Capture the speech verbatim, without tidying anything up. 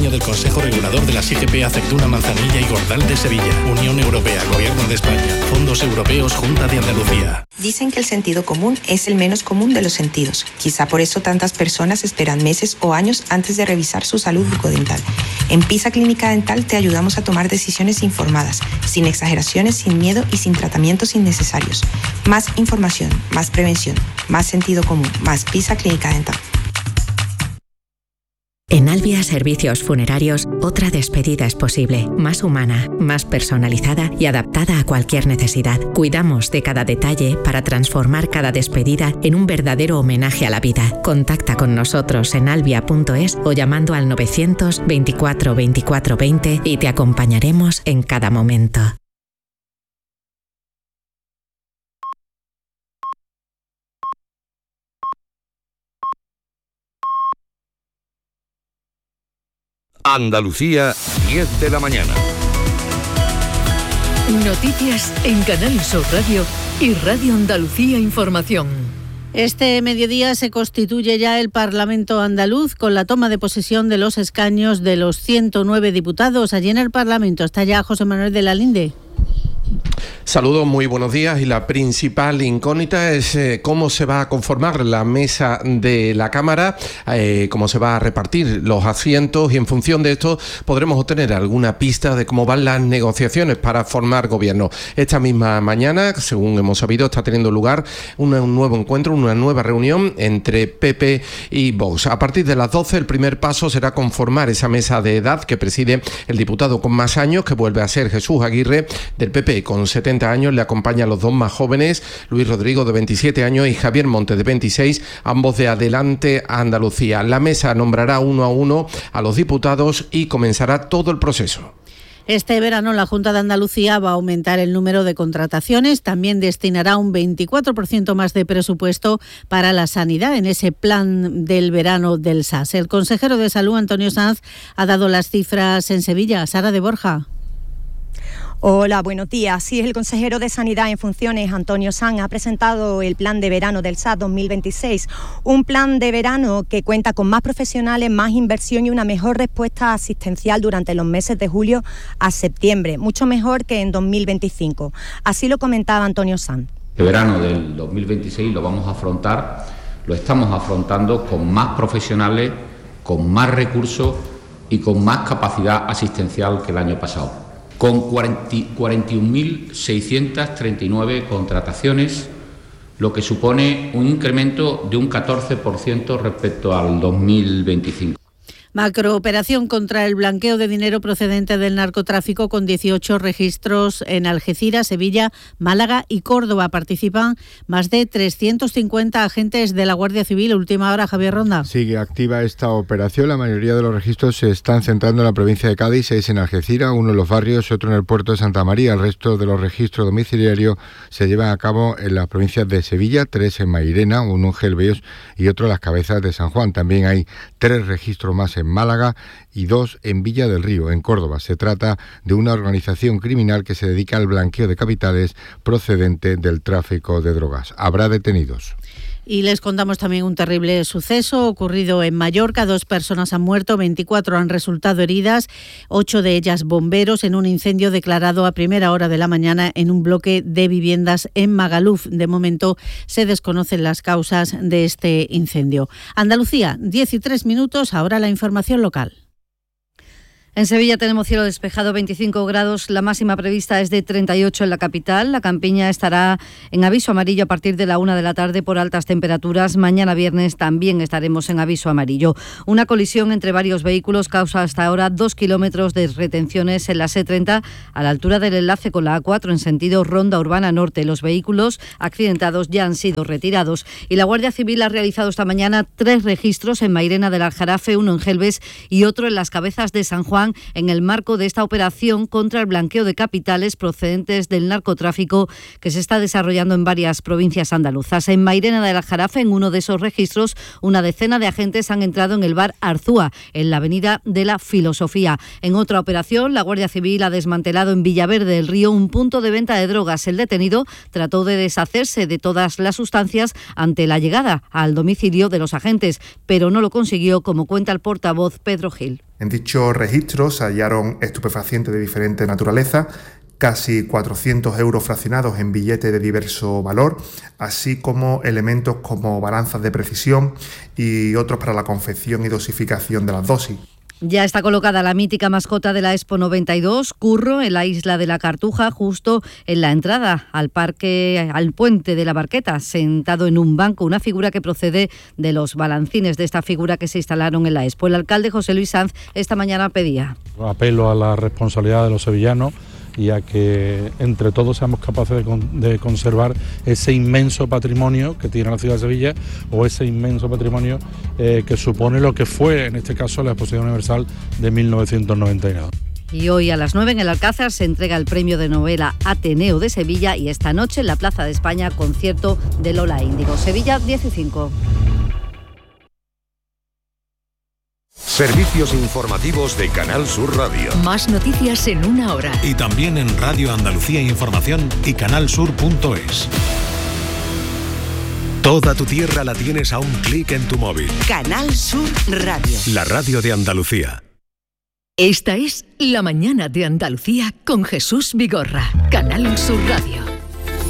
patrocinio del Consejo Regulador de las I G P Aceituna, Manzanilla y Gordal de Sevilla. Unión Europea, Gobierno de España, Fondos Europeos, Junta de Andalucía. Dicen que el sentido común es el menos común de los sentidos. Quizá por eso tantas personas esperan meses o años antes de revisar su salud bucodental. En Pisa Clínica Dental te ayudamos a tomar decisiones informadas, sin exageraciones, sin miedo y sin tratamientos innecesarios. Más información, más prevención, más sentido común, más Pisa Clínica Dental. En Albia Servicios Funerarios, otra despedida es posible, más humana, más personalizada y adaptada a cualquier necesidad. Cuidamos de cada detalle para transformar cada despedida en un verdadero homenaje a la vida. Contacta con nosotros en albia punto es o llamando al novecientos veinticuatro veinticuatro veinte y te acompañaremos en cada momento. Andalucía, diez de la mañana. Noticias en Canal Sur Radio y Radio Andalucía Información. Este mediodía se constituye ya el Parlamento andaluz con la toma de posesión de los escaños de los ciento nueve diputados. Allí en el Parlamento está ya José Manuel de la Linde. Saludos, muy buenos días. Y la principal incógnita es eh, cómo se va a conformar la mesa de la Cámara, eh, cómo se va a repartir los asientos, y en función de esto podremos obtener alguna pista de cómo van las negociaciones para formar gobierno. Esta misma mañana, según hemos sabido, está teniendo lugar una, un nuevo encuentro, una nueva reunión entre P P y Vox. A partir de las doce, el primer paso será conformar esa mesa de edad que preside el diputado con más años, que vuelve a ser Jesús Aguirre, del P P, con setenta años. Le acompañan los dos más jóvenes, Luis Rodrigo, de veintisiete años, y Javier Montes, de veintiséis, ambos de Adelante Andalucía. La mesa nombrará uno a uno a los diputados y comenzará todo el proceso. Este verano la Junta de Andalucía va a aumentar el número de contrataciones, también destinará un veinticuatro por ciento más de presupuesto para la sanidad en ese plan del verano del S A S. El consejero de Salud, Antonio Sanz, ha dado las cifras en Sevilla. Sara de Borja. Hola, buenos días. Sí, el consejero de Sanidad en funciones, Antonio Sanz, ha presentado el plan de verano del S A S dos mil veintiséis, un plan de verano que cuenta con más profesionales, más inversión y una mejor respuesta asistencial durante los meses de julio a septiembre, mucho mejor que en dos mil veinticinco. Así lo comentaba Antonio Sanz. El verano del dos mil veintiséis lo vamos a afrontar, lo estamos afrontando con más profesionales, con más recursos y con más capacidad asistencial que el año pasado, con cuarenta y un mil seiscientas treinta y nueve contrataciones, lo que supone un incremento de un catorce por ciento respecto al dos mil veinticinco. Macrooperación contra el blanqueo de dinero procedente del narcotráfico con dieciocho registros en Algeciras, Sevilla, Málaga y Córdoba. Participan más de trescientos cincuenta agentes de la Guardia Civil. Última hora, Javier Ronda. Sigue activa esta operación. La mayoría de los registros se están centrando en la provincia de Cádiz, seis en Algeciras, uno en Los Barrios y otro en el puerto de Santa María. El resto de los registros domiciliarios se llevan a cabo en las provincias de Sevilla, tres en Mairena, uno en Gelbeos y otro en Las Cabezas de San Juan. También hay tres registros más en Málaga y dos en Villa del Río, en Córdoba. Se trata de una organización criminal que se dedica al blanqueo de capitales procedente del tráfico de drogas. Habrá detenidos. Y les contamos también un terrible suceso ocurrido en Mallorca. Dos personas han muerto, veinticuatro han resultado heridas, ocho de ellas bomberos, en un incendio declarado a primera hora de la mañana en un bloque de viviendas en Magaluf. De momento se desconocen las causas de este incendio. Andalucía, diez y tres minutos, ahora la información local. En Sevilla tenemos cielo despejado, veinticinco grados, la máxima prevista es de treinta y ocho en la capital. La Campiña estará en aviso amarillo a partir de la una de la tarde por altas temperaturas. Mañana viernes también estaremos en aviso amarillo. Una colisión entre varios vehículos causa hasta ahora dos kilómetros de retenciones en la C treinta a la altura del enlace con la A cuatro en sentido Ronda Urbana Norte. Los vehículos accidentados ya han sido retirados. Y la Guardia Civil ha realizado esta mañana tres registros en Mairena del Aljarafe, uno en Gelbes y otro en Las Cabezas de San Juan, en el marco de esta operación contra el blanqueo de capitales procedentes del narcotráfico que se está desarrollando en varias provincias andaluzas. En Mairena del Aljarafe, en uno de esos registros, una decena de agentes han entrado en el bar Arzúa, en la avenida de la Filosofía. En otra operación, la Guardia Civil ha desmantelado en Villaverde del Río un punto de venta de drogas. El detenido trató de deshacerse de todas las sustancias ante la llegada al domicilio de los agentes, pero no lo consiguió, como cuenta el portavoz Pedro Gil. En dichos registros se hallaron estupefacientes de diferente naturaleza, casi cuatrocientos euros fraccionados en billetes de diverso valor, así como elementos como balanzas de precisión y otros para la confección y dosificación de las dosis. Ya está colocada la mítica mascota de la Expo noventa y dos, Curro, en la isla de la Cartuja, justo en la entrada al parque, al puente de la Barqueta, sentado en un banco, una figura que procede de los balancines de esta figura que se instalaron en la Expo. El alcalde José Luis Sanz esta mañana pedía. Apelo a la responsabilidad de los sevillanos y a que entre todos seamos capaces de, con, de conservar ese inmenso patrimonio que tiene la ciudad de Sevilla, o ese inmenso patrimonio eh, que supone lo que fue, en este caso, la Exposición Universal de mil novecientos noventa y nueve. Y hoy a las nueve en el Alcázar se entrega el premio de novela Ateneo de Sevilla, y esta noche en la Plaza de España concierto de Lola Índigo. Sevilla diez y cinco. Servicios informativos de Canal Sur Radio. Más noticias en una hora. Y también en Radio Andalucía Información y canalsur punto es. Toda tu tierra la tienes a un clic en tu móvil. Canal Sur Radio. La radio de Andalucía. Esta es La Mañana de Andalucía con Jesús Vigorra. Canal Sur Radio.